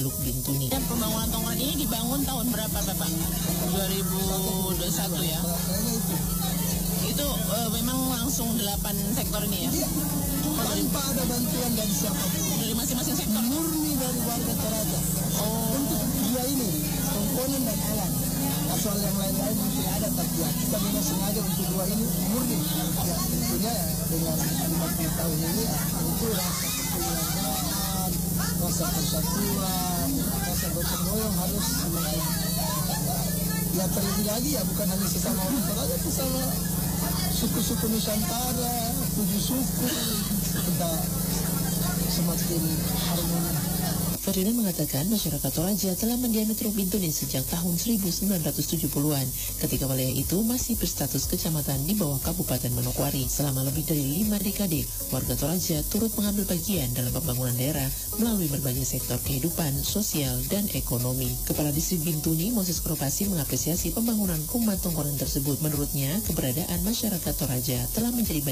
Teluk Bintuni. Pembangunan tongkrongan ini dibangun tahun berapa, Bapak? 2021 ya? Itu memang langsung 8 sektor ini ya? Iya, tanpa ada bantuan dari siapapun. Dari masing-masing sektor? Murni dari warga Toraja. Untuk dia ini, komponen dan alam. Soal yang lain-lain mungkin ada, tapi ya kita memang sengaja untuk dua ini murni. Ya tentunya dengan 50 tahun ini ya, itu rasa kekeluargaan, rasa persatuan, rasa gotong royong harus semakin. Ya terlebih lagi ya bukan hanya sesama orang Toraja, sesama suku-suku Nusantara, 7 suku, kita semakin harmoni. Ferdinand mengatakan masyarakat Toraja telah mendiami Teluk Bintuni sejak tahun 1970-an, ketika wilayah itu masih berstatus kecamatan di bawah Kabupaten Manokwari. Selama lebih dari 5 dekade, warga Toraja turut mengambil bagian dalam pembangunan daerah melalui berbagai sektor kehidupan, sosial, dan ekonomi. Kepala Distrik Bintuni, Moses Kropasi, mengapresiasi pembangunan rumah tongkonan tersebut. Menurutnya, keberadaan masyarakat Toraja telah menjadi